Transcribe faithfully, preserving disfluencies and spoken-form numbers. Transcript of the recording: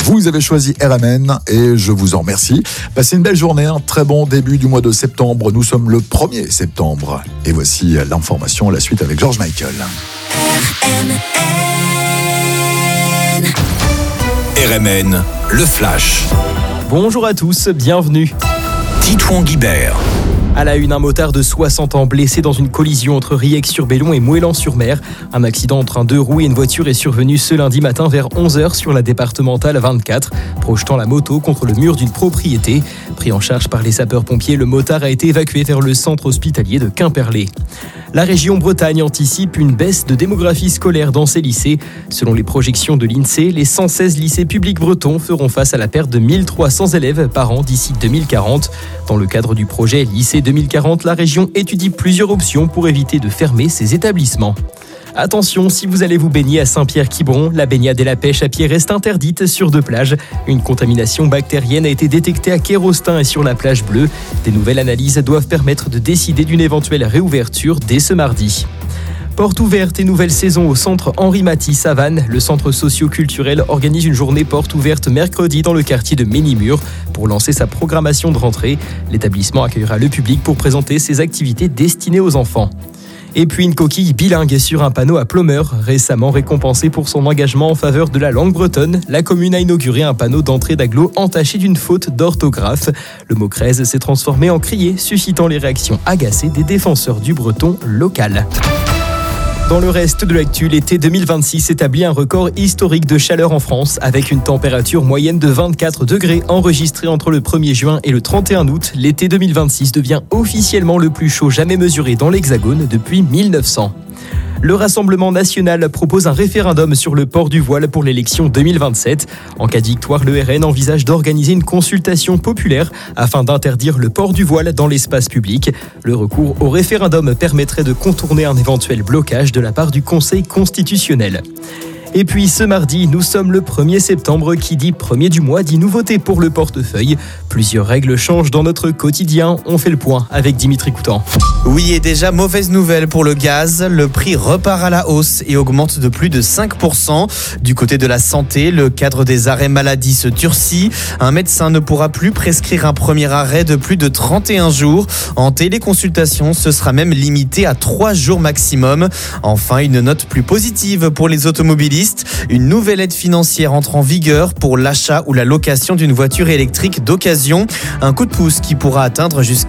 Vous avez choisi R M N et je vous en remercie. Passez une belle journée, un très bon début du mois de septembre. Nous sommes le premier septembre. Et voici l'information, la suite avec George Michael. R M N. R M N, le flash. Bonjour à tous, bienvenue. Titouan Guibert. À la une, un motard de soixante ans blessé dans une collision entre Riec-sur-Bellon et Moëlan-sur-Mer. Un accident entre un deux roues et une voiture est survenu ce lundi matin vers onze heures sur la départementale vingt-quatre, projetant la moto contre le mur d'une propriété. Pris en charge par les sapeurs-pompiers, le motard a été évacué vers le centre hospitalier de Quimperlé. La région Bretagne anticipe une baisse de démographie scolaire dans ses lycées. Selon les projections de l'INSEE, les cent seize lycées publics bretons feront face à la perte de mille trois cents élèves par an d'ici deux mille quarante. Dans le cadre du projet Lycée deux mille quarante, la région étudie plusieurs options pour éviter de fermer ses établissements. Attention, si vous allez vous baigner à Saint-Pierre-Quiberon, la baignade et la pêche à pied restent interdites sur deux plages. Une contamination bactérienne a été détectée à Kérostin et sur la plage bleue. Des nouvelles analyses doivent permettre de décider d'une éventuelle réouverture dès ce mardi. Porte ouverte et nouvelle saison au centre Henri Matisse à Vannes. Le centre socio-culturel organise une journée porte ouverte mercredi dans le quartier de Ménimur pour lancer sa programmation de rentrée. L'établissement accueillera le public pour présenter ses activités destinées aux enfants. Et puis une coquille bilingue sur un panneau à Plomeur. Récemment récompensée pour son engagement en faveur de la langue bretonne, la commune a inauguré un panneau d'entrée d'agglo entaché d'une faute d'orthographe. Le mot crèze s'est transformé en crier, suscitant les réactions agacées des défenseurs du breton local. Dans le reste de l'actu, l'été deux mille vingt-six établit un record historique de chaleur en France avec une température moyenne de vingt-quatre degrés enregistrée entre le premier juin et le trente et un août. L'été deux mille vingt-six devient officiellement le plus chaud jamais mesuré dans l'Hexagone depuis mille neuf cents. Le Rassemblement national propose un référendum sur le port du voile pour l'élection deux mille vingt-sept. En cas de victoire, le R N envisage d'organiser une consultation populaire afin d'interdire le port du voile dans l'espace public. Le recours au référendum permettrait de contourner un éventuel blocage de la part du Conseil constitutionnel. Et puis ce mardi, nous sommes le premier septembre, qui dit premier du mois dit nouveauté pour le portefeuille. Plusieurs règles changent dans notre quotidien. On fait le point avec Dimitri Coutan. Oui, et déjà mauvaise nouvelle pour le gaz. Le prix repart à la hausse et augmente de plus de cinq pour cent. Du côté de la santé, le cadre des arrêts maladie se durcit. Un médecin ne pourra plus prescrire un premier arrêt de plus de trente et un jours. En téléconsultation, ce sera même limité à trois jours maximum. Enfin, une note plus positive pour les automobilistes. Une nouvelle aide financière entre en vigueur pour l'achat ou la location d'une voiture électrique d'occasion. Un coup de pouce qui pourra atteindre jusqu'à